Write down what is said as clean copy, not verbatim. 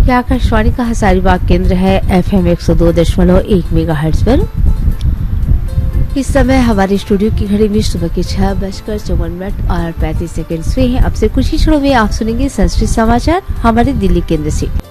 ये आकाशवाणी का हजारीबाग केंद्र है FM 102.1 मेगाहर्ट्ज पर। इस समय हमारे स्टूडियो की घड़ी में सुबह के 6:54 और 35 सेकंड हुए हैं। अब से कुछ ही क्षणों में आप सुनेंगे संस्कृत समाचार हमारे दिल्ली केंद्र से।